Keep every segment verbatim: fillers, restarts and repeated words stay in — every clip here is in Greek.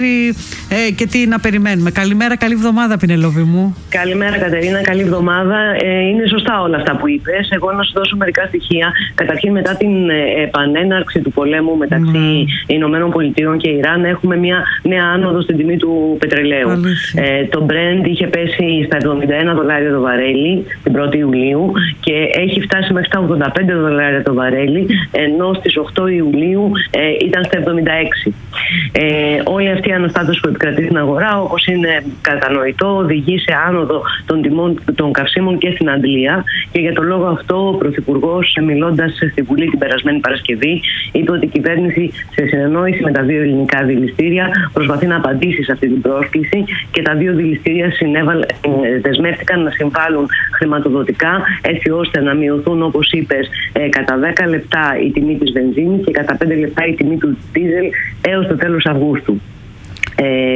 Ε, και τι να περιμένουμε. Καλημέρα, καλή εβδομάδα, Πινελόπη μου. Καλημέρα, Κατερίνα, καλή εβδομάδα. Ε, είναι σωστά όλα αυτά που είπες. Εγώ να σου δώσω μερικά στοιχεία. Καταρχήν, μετά την ε, επανέναρξη του πολέμου μεταξύ mm. Ηνωμένων Πολιτειών και Ιράν, έχουμε μια νέα άνοδο στην τιμή του πετρελαίου. Ε, το Brent είχε πέσει στα εβδομήντα ένα δολάρια το βαρέλι την πρώτη Ιουλίου και έχει φτάσει μέχρι τα ογδόντα πέντε δολάρια το βαρέλι, ενώ στις οκτώ Ιουλίου ε, ήταν στα εβδομήντα έξι. Ε, όλη αυτή η αναστάτωση που επικρατεί στην αγορά, όπως είναι κατανοητό, οδηγεί σε άνοδο των τιμών των καυσίμων και στην Αγγλία. Και για τον λόγο αυτό, ο Πρωθυπουργός, μιλώντας στη Βουλή την περασμένη Παρασκευή, είπε ότι η κυβέρνηση, σε συνεννόηση με τα δύο ελληνικά δηληστήρια, προσπαθεί να απαντήσει σε αυτή την πρόσκληση και τα δύο δηληστήρια συνέβαλ, δεσμεύτηκαν να συμβάλλουν χρηματοδοτικά, έτσι ώστε να μειωθούν, όπως είπες, κατά δέκα λεπτά η τιμή της βενζίνης και κατά πέντε λεπτά η τιμή του ντίζελ έως το τέλος Αυγούστου. Ε,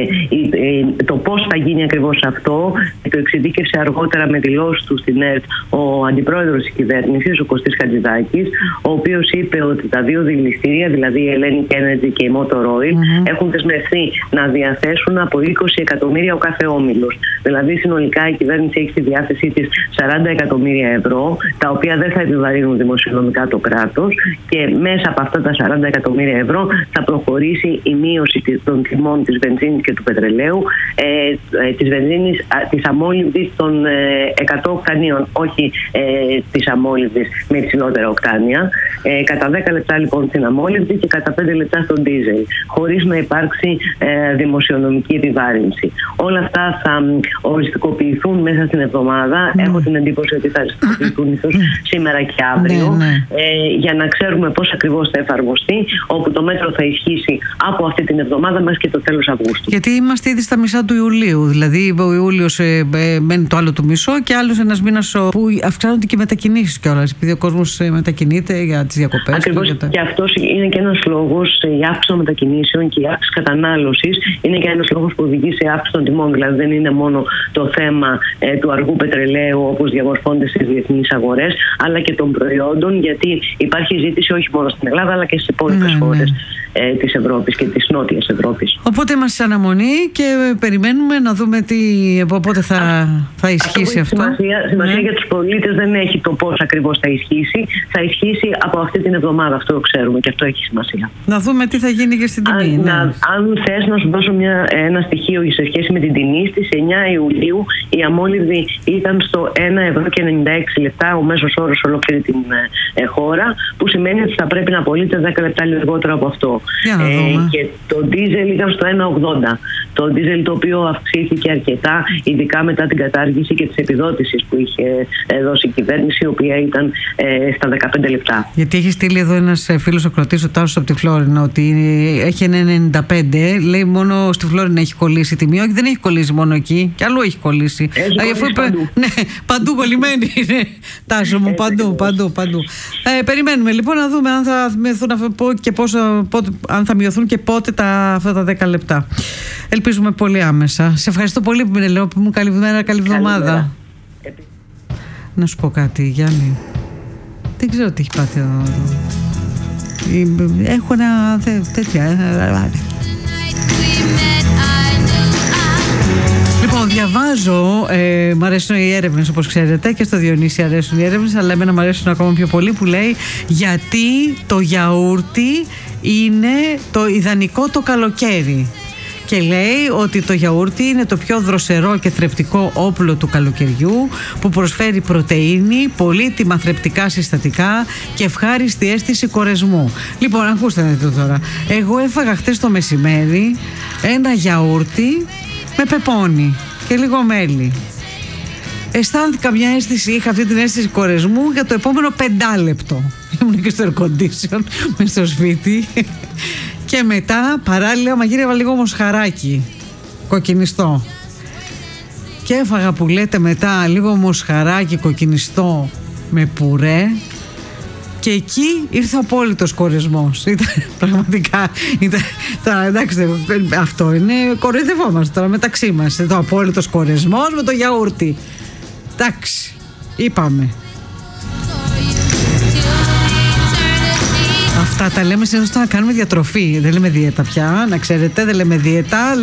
το πώς θα γίνει ακριβώς αυτό το εξειδίκευσε αργότερα με δηλώσεις του στην ΕΡΤ ο αντιπρόεδρος της κυβέρνησης, ο Κωστής Χατζηδάκης, ο οποίος είπε ότι τα δύο δηληστήρια, δηλαδή η Hellenic Energy και η Motor Oil, mm-hmm. έχουν δεσμευθεί να διαθέσουν από είκοσι εκατομμύρια ο κάθε όμιλος. Δηλαδή συνολικά η κυβέρνηση έχει στη διάθεσή της σαράντα εκατομμύρια ευρώ, τα οποία δεν θα επιβαρύνουν δημοσιονομικά το κράτος, και μέσα από αυτά τα σαράντα εκατομμύρια ευρώ θα προχωρήσει η μείωση των τιμών της βενζίνης και του πετρελαίου, ε, ε, της βενζίνης, α, της αμόλυβδης των ε, εκατό οκτανίων, όχι ε, της αμόλυβδης με υψηλότερα οκτάνια, ε, κατά δέκα λεπτά λοιπόν στην αμόλυβδη και κατά πέντε λεπτά στον ντίζελ, χωρίς να υπάρξει ε, δημοσιονομική επιβάρυνση. Όλα αυτά θα οριστικοποιηθούν μέσα στην εβδομάδα. Mm. Έχω την εντύπωση ότι θα οριστικοποιηθούν ίσως σήμερα και αύριο, mm, mm. Ε, για να ξέρουμε πώς ακριβώς θα εφαρμοστεί, όπου το μέτρο θα ισχύσει από αυτή την εβδομάδα μέχρι και το τέλος Αυγούστου. Γιατί είμαστε ήδη στα μισά του Ιουλίου. Δηλαδή, ο Ιούλιος ε, ε, μένει το άλλο του μισό και άλλος ένας μήνας που αυξάνονται και οι μετακινήσεις κιόλας. Επειδή ο κόσμος ε, μετακινείται για τις διακοπές. Ακριβώς. Και, τα... και αυτός είναι και ένας λόγος, η αύξηση των μετακινήσεων και η αύξηση κατανάλωσης είναι και ένας λόγος που οδηγεί σε αύξηση των τιμών. Δηλαδή, δεν είναι μόνο το θέμα ε, του αργού πετρελαίου όπως διαμορφώνεται στις διεθνείς αγορές, αλλά και των προϊόντων, γιατί υπάρχει ζήτηση όχι μόνο στην Ελλάδα, αλλά και στις υπόλοιπες ναι, χώρες ναι. ε, της Ευρώπης και της Νότιας Ευρώπης. Οπότε είμαστε σε αναμονή και περιμένουμε να δούμε τι, πότε θα, θα ισχύσει αυτό. αυτό. Σημασία, σημασία ναι. για τους πολίτες δεν έχει το πώς ακριβώς θα ισχύσει. Θα ισχύσει από αυτή την εβδομάδα. Αυτό το ξέρουμε και αυτό έχει σημασία. Να δούμε τι θα γίνει και στην τιμή. Αν, ναι. να, αν θες να σου δώσω μια, ένα στοιχείο σε σχέση με την τιμή, στις εννιά Ιουλίου η αμόλυβδη ήταν στο ένα ευρώ και ενενήντα έξι λεπτά, ο μέσος όρος ολόκληρη την ε, χώρα, που σημαίνει ότι θα πρέπει να πωλείται δέκα λεπτά λιγότερο από αυτό. Ε, και το ντίζελ ήταν στο ένα ογδόντα. Το ντίζελ το οποίο αυξήθηκε αρκετά, ειδικά μετά την κατάργηση και της επιδότησης που είχε δώσει η κυβέρνηση, η οποία ήταν ε, στα δεκαπέντε λεπτά. Γιατί έχει στείλει εδώ ένας φίλος ο Κροατής, ο Τάσος από τη Φλόρινα, ότι έχει ένα ενενήντα πέντε, λέει μόνο στη Φλόρινα έχει κολλήσει η τιμή. Όχι, δεν έχει κολλήσει μόνο εκεί, κι αλλού έχει κολλήσει. Έχει κολλήσει είπε, παντού. Ναι, παντού κολλημένη είναι. Τάσο μου, παντού, παντού, παντού. Ε, περιμένουμε λοιπόν να δούμε αν θα μειωθούν και πόσο, πότε, αν θα μειωθούν και πότε τα, αυτά τα δέκα λεπτά. Ελπίζουμε πολύ άμεσα. Σε ευχαριστώ πολύ που με λέω. Μου καλή μέρα, καλή εβδομάδα. Να σου πω κάτι, Γιάννη. Δεν ξέρω τι έχει πάθει εδώ. Έχω ένα τέτοια. Λοιπόν, διαβάζω, ε, μ' αρέσουν οι έρευνες όπως ξέρετε, και στο Διονύση αρέσουν οι έρευνες, αλλά εμένα μ' αρέσουν ακόμα πιο πολύ, που λέει γιατί το γιαούρτι είναι το ιδανικό το καλοκαίρι. Και λέει ότι το γιαούρτι είναι το πιο δροσερό και θρεπτικό όπλο του καλοκαιριού, που προσφέρει πρωτεΐνη, πολύτιμα θρεπτικά συστατικά και ευχάριστη αίσθηση κορεσμού. Λοιπόν, ακούστε το τώρα. Εγώ έφαγα χτες το μεσημέρι ένα γιαούρτι με πεπόνι και λίγο μέλι. Αισθάνθηκα μια αίσθηση, είχα αυτή την αίσθηση κορεσμού για το επόμενο πεντάλεπτο. Ήμουν και στο air condition μες στο σπίτι. Και μετά παράλληλα μαγείρευα λίγο μοσχαράκι κοκκινιστό. Και έφαγα, που λέτε, μετά λίγο μοσχαράκι κοκκινιστό με πουρέ. Και εκεί ήρθε ο απόλυτος κορεσμός. Ήταν πραγματικά. Ήταν, τώρα, εντάξει, αυτό είναι. Κοροϊδευόμαστε τώρα μεταξύ μας. Το απόλυτος κορεσμός με το γιαούρτι. Εντάξει, είπαμε. Αυτά τα λέμε συνήθως να κάνουμε διατροφή. Δεν λέμε δίαιτα πια, να ξέρετε, δεν λέμε δίαιτα.